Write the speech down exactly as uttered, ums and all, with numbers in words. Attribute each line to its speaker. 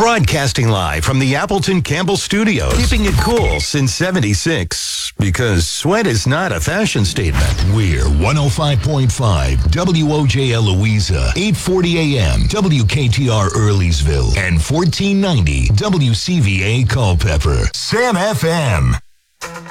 Speaker 1: Broadcasting live from the Appleton Campbell Studios. Keeping it cool since seventy-six. Because sweat is not a fashion statement.
Speaker 2: We're one oh five point five W O J L Louisa, eight forty A M W K T R Earlysville, and fourteen ninety W C V A Culpeper. Sam F M.